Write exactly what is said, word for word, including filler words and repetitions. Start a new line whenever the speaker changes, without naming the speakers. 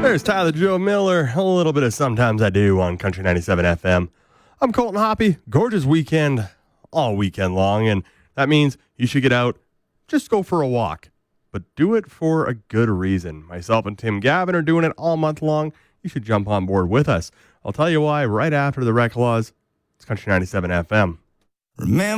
There's Tyler Joe Miller, a little bit of Sometimes I Do on Country ninety-seven F M. I'm Colton Hoppy. Gorgeous weekend all weekend long, and that means you should get out, just go for a walk, but do it for a good reason. Myself and Tim Gavin are doing it all month long. You should jump on board with us. I'll tell you why right after the Rec Laws. It's Country ninety-seven F M.
Remember